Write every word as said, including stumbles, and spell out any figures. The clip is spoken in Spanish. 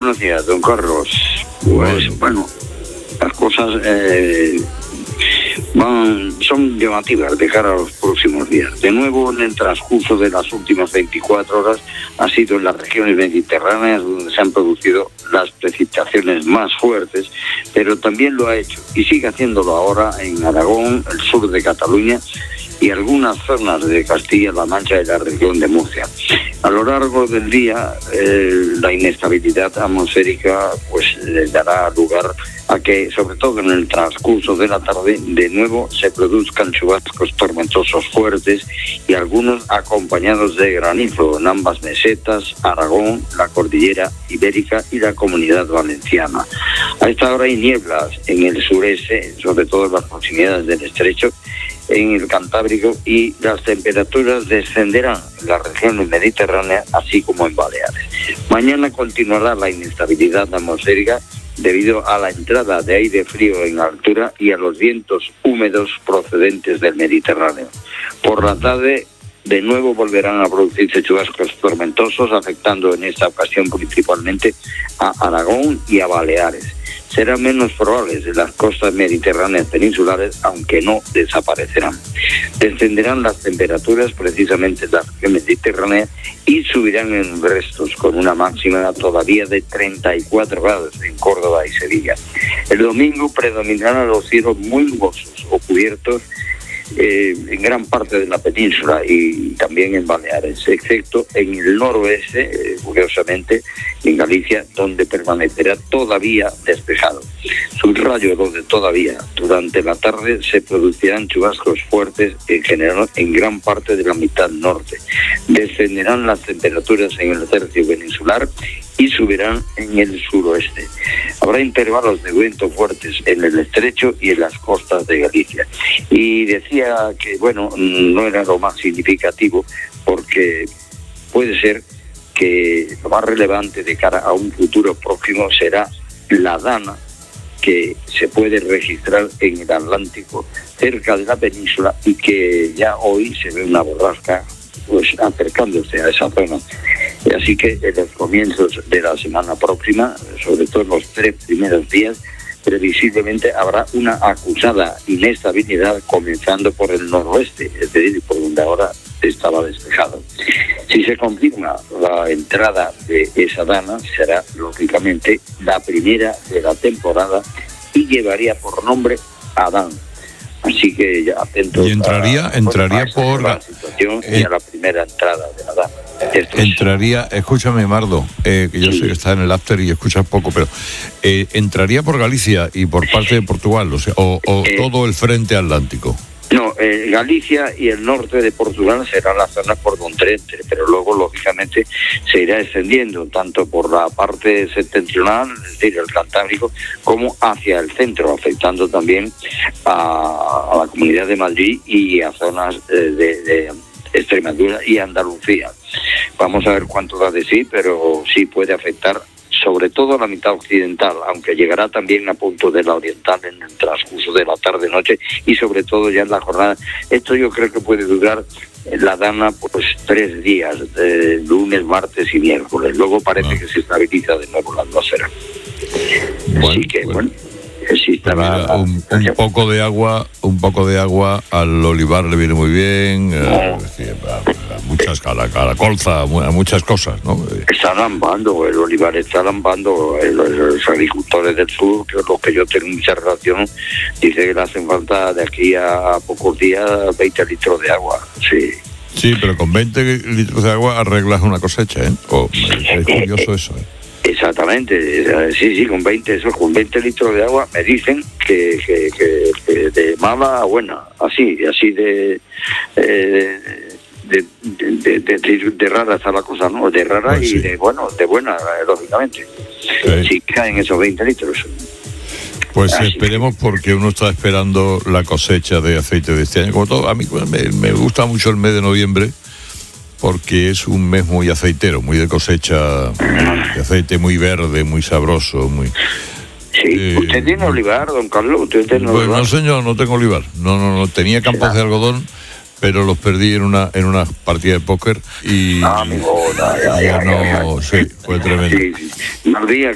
Buenos días, don Carlos. Pues bueno, las cosas eh, van, son llamativas de cara a los próximos días. De nuevo, en el transcurso de las últimas veinticuatro horas, ha sido en las regiones mediterráneas donde se han producido las precipitaciones más fuertes, pero también lo ha hecho y sigue haciéndolo ahora en Aragón, el sur de Cataluña y algunas zonas de Castilla-La Mancha y la región de Murcia. A lo largo del día, eh, la inestabilidad atmosférica pues eh, dará lugar a que, sobre todo en el transcurso de la tarde, de nuevo se produzcan chubascos tormentosos fuertes y algunos acompañados de granizo en ambas mesetas, Aragón, la cordillera ibérica y la Comunidad Valenciana. A esta hora hay nieblas en el sureste, sobre todo en las proximidades del estrecho, en el Cantábrico, y las temperaturas descenderán en las regiones mediterráneas, así como en Baleares. Mañana continuará la inestabilidad atmosférica debido a la entrada de aire frío en altura y a los vientos húmedos procedentes del Mediterráneo. Por la tarde, de nuevo volverán a producirse chubascos tormentosos, afectando en esta ocasión principalmente a Aragón y a Baleares. Serán menos probables en las costas mediterráneas peninsulares, aunque no desaparecerán. Descenderán las temperaturas precisamente en la región mediterránea y subirán en restos, con una máxima todavía de treinta y cuatro grados en Córdoba y Sevilla. El domingo predominarán los cielos muy nubosos o cubiertos Eh, en gran parte de la península y también en Baleares, excepto en el noroeste, eh, curiosamente, en Galicia, donde permanecerá todavía despejado. Subrayo lo de todavía. Durante la tarde se producirán chubascos fuertes, en general en gran parte de la mitad norte. Descenderán las temperaturas en el tercio peninsular y subirán en el suroeste. Habrá intervalos de viento fuertes en el estrecho y en las costas de Galicia. Y decía que, bueno, no era lo más significativo, porque puede ser que lo más relevante de cara a un futuro próximo será la dana que se puede registrar en el Atlántico, cerca de la península, y que ya hoy se ve una borrasca pues acercándose a esa zona. Así que en los comienzos de la semana próxima, sobre todo en los tres primeros días, previsiblemente habrá una acusada inestabilidad, comenzando por el noroeste, es decir, por donde ahora estaba despejado. Si se confirma la entrada de esa dana, será lógicamente la primera de la temporada y llevaría por nombre Adán. Así que ya atentos. Y entraría, a, entraría a por la situación eh, y a la primera entrada de la dana. Esto entraría, es... escúchame, Mardo, eh, que yo sí. sé que está en el after y escuchas poco, pero eh, entraría por Galicia y por parte de Portugal, o sea, o, o eh, todo el frente atlántico. No, eh, Galicia y el norte de Portugal serán las zonas por donde entre, pero luego, lógicamente, se irá extendiendo tanto por la parte septentrional, es decir, el Cantábrico, como hacia el centro, afectando también a, a la Comunidad de Madrid y a zonas eh, de, de Extremadura y Andalucía. Vamos a ver cuánto da de sí, pero sí puede afectar sobre todo la mitad occidental, aunque llegará también a punto de la oriental en el transcurso de la tarde-noche y sobre todo ya en la jornada. Esto yo creo que puede durar la dana pues tres días, eh, lunes, martes y miércoles. Luego parece ah. que se estabiliza de nuevo la atmósfera. Bueno, Así que bueno. bueno. Sí, Mira, un, un poco de agua, un poco de agua al olivar le viene muy bien, eh, a, a muchas, a la, a la colza, a muchas cosas, ¿no? Está lambando, el olivar está lambando, los, los agricultores del sur, que los que yo tengo mucha relación, dicen que le hacen falta de aquí a pocos días veinte litros de agua, sí. Sí, pero con veinte litros de agua arreglas una cosecha, ¿eh? Oh, es curioso eso, ¿eh? Exactamente, sí, sí, con veinte, eso, con veinte litros de agua me dicen que, que, que, que de mala a buena, así, así de, eh, de, de, de, de, de rara está la cosa, ¿no? De rara pues sí. Y de, bueno, de buena, lógicamente, sí. Si caen esos veinte litros. Pues así esperemos, porque uno está esperando la cosecha de aceite de este año, como todo. A mí me, me gusta mucho el mes de noviembre, porque es un mes muy aceitero, muy de cosecha de aceite, muy verde, muy sabroso, muy... Sí, eh, ¿usted tiene olivar, don Carlos? ¿Usted tiene pues olivar? No, señor, no tengo olivar. No, no, no, tenía campos de algodón, pero los perdí en una en una partida de póker y... Ah, mi boda, ya, ya, ya, no, ya, ya. Sí, fue tremendo. Sí, sí. Buenos días,